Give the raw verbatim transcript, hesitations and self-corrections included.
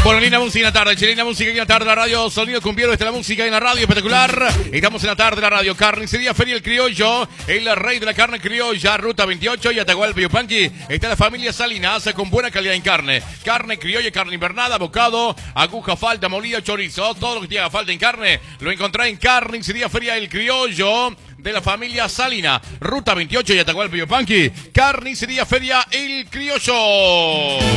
Bueno, linda música en la tarde, linda música en la tarde, la radio, sonido cumbiero, esta es la música en la radio, espectacular. Estamos en la tarde de la radio, Carnicería Feria El Criollo, el rey de la carne criolla, ruta veintiocho y Atahualpa Yupanqui. Está la familia Salinas con buena calidad en carne. Carne criolla, carne invernada, bocado, aguja, falta, molida, chorizo, todo lo que te haga falta en carne, lo encontrás en Carnicería Feria El Criollo de la familia Salina, ruta veintiocho y Atahualpa Yupanqui. Carnicería Feria El Criollo.